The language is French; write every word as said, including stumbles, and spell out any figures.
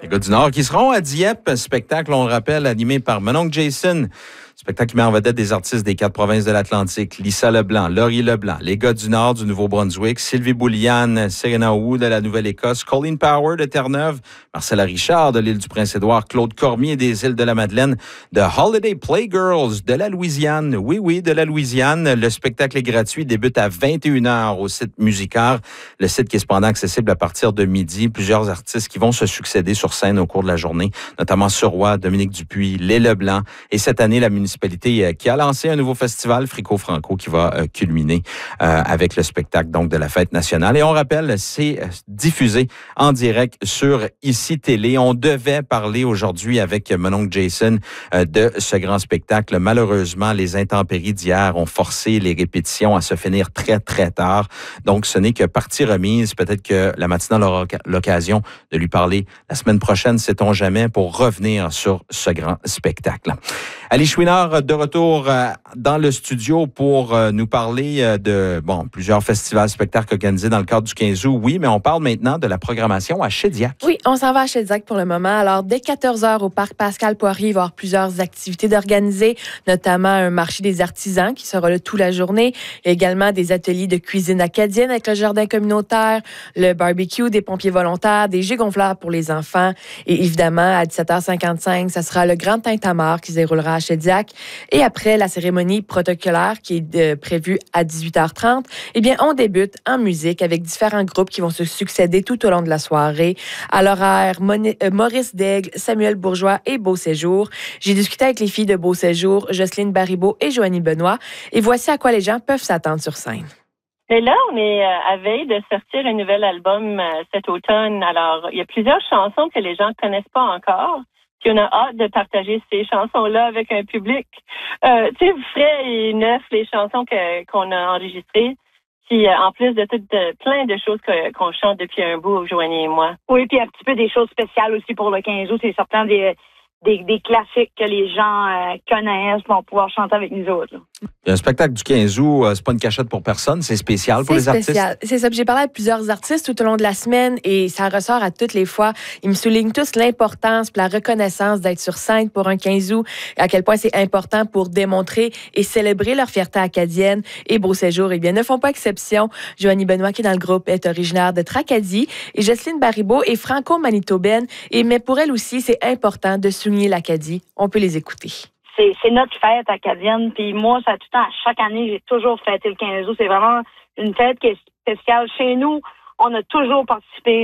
Les gars du Nord qui seront à Dieppe, spectacle, on le rappelle, animé par mon oncle Jason. Spectacle qui met en vedette des artistes des quatre provinces de l'Atlantique. Lisa Leblanc, Laurie Leblanc, les gars du Nord du Nouveau-Brunswick, Sylvie Bouliane, Serena Wu de la Nouvelle-Écosse, Colleen Power de Terre-Neuve, Marcella Richard de l'île du Prince-Édouard, Claude Cormier des îles de la Madeleine, The Holiday Playgirls de la Louisiane. Oui, oui, de la Louisiane. Le spectacle est gratuit, débute à vingt et une heures au site Musicart. Le site qui est cependant accessible à partir de midi. Plusieurs artistes qui vont se succéder sur scène au cours de la journée, notamment Surroy, Dominique Dupuis, Les Leblanc. Et cette année, la municipalité qui a lancé un nouveau festival, Frico Franco, qui va euh, culminer euh, avec le spectacle donc de la fête nationale. Et on rappelle, c'est diffusé en direct sur Ici Télé. On devait parler aujourd'hui avec mon oncle Jason euh, de ce grand spectacle. Malheureusement, les intempéries d'hier ont forcé les répétitions à se finir très, très tard. Donc, ce n'est que partie remise. Peut-être que la matinale aura l'occasion de lui parler la semaine prochaine, sait-on jamais, pour revenir sur ce grand spectacle. Ali Chouinard, de retour dans le studio pour nous parler de bon plusieurs festivals, spectacles organisés dans le cadre du quinze août. Oui, mais on parle maintenant de la programmation à Shediac. Oui, on s'en va à Shediac pour le moment. Alors, dès quatorze heures au parc Pascal-Poirier, il va y avoir plusieurs activités d'organiser, notamment un marché des artisans qui sera là toute la journée. Il y a également des ateliers de cuisine acadienne avec le jardin communautaire, le barbecue, des pompiers volontaires, des jeux gonflables pour les enfants. Et évidemment, à dix-sept heures cinquante-cinq, ça sera le grand tintamarre qui se déroulera à Shediac. Et après la cérémonie protocolaire qui est euh, prévue à dix-huit heures trente, eh bien, on débute en musique avec différents groupes qui vont se succéder tout au long de la soirée. À l'horaire, Moni- euh, Maurice Daigle, Samuel Bourgeois et Beau Séjour. J'ai discuté avec les filles de Beau Séjour, Jocelyne Baribeau et Joanie Benoît. Et voici à quoi les gens peuvent s'attendre sur scène. Et là, on est à veille de sortir un nouvel album cet automne. Alors, il y a plusieurs chansons que les gens ne connaissent pas encore. Puis on a hâte de partager ces chansons-là avec un public. Euh, tu sais, frais et neuf, les chansons que, qu'on a enregistrées. Puis en plus de toutes de, plein de choses que, qu'on chante depuis un bout, Joanie et moi. Oui, puis un petit peu des choses spéciales aussi pour le quinze août. C'est certain des, des, des classiques que les gens euh, connaissent vont pouvoir chanter avec nous autres. Là. Un spectacle du quinze août, euh, c'est pas une cachette pour personne, c'est spécial pour c'est les spécial. artistes. C'est ça. J'ai parlé avec plusieurs artistes tout au long de la semaine et ça ressort à toutes les fois. Ils me soulignent tous l'importance et la reconnaissance d'être sur scène pour un quinze août, à quel point c'est important pour démontrer et célébrer leur fierté acadienne. Et Beau Séjour, eh bien, ne font pas exception. Joanie Benoît, qui est dans le groupe, est originaire de Tracadie et Jocelyne Baribeau est franco-manitobaine. Et, mais pour elle aussi, c'est important de souligner l'Acadie. On peut les écouter. C'est, c'est notre fête acadienne. Puis moi, ça tout le temps, chaque année, j'ai toujours fêté le quinze août. C'est vraiment une fête qui est spéciale. Chez nous, on a toujours participé